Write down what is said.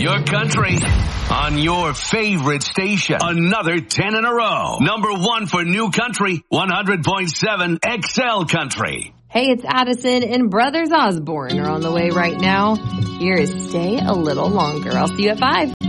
Your country on your favorite station. Another 10 in a row. Number 1 for New Country, 100.7 XL Country. Hey, it's Addison and Brothers Osborne are on the way right now. Here is Stay a Little Longer. I'll see you at 5.